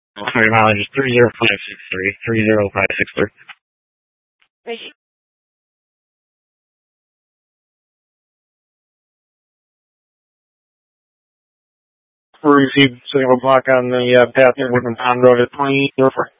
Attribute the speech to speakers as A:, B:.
A: Estimated mileage is 30563. 30563. Received signal block on the path near Woodman Pond Road at 2004.